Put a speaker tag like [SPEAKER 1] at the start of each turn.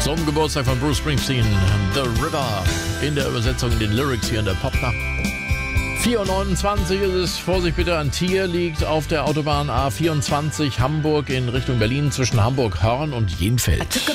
[SPEAKER 1] Zum Geburtstag von Bruce Springsteen, The River, in der Übersetzung, den Lyrics hier in der Popnacht. 4:29 ist es. Vorsicht bitte, ein Tier liegt auf der Autobahn A24 Hamburg in Richtung Berlin zwischen Hamburg-Hörn und Jenfeld.